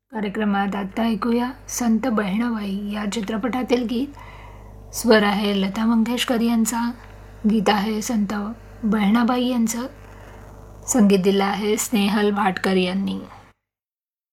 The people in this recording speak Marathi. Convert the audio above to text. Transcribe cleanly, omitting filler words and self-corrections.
कार्यक्रमात आता ऐकूया संत बहिणाबाई या चित्रपटातील गीत. स्वर आहे लता मंगेशकर यांचा, गीत आहे संत बहिणाबाई यांचं, संगीत दिलं आहे स्नेहल भाटकर यांनी.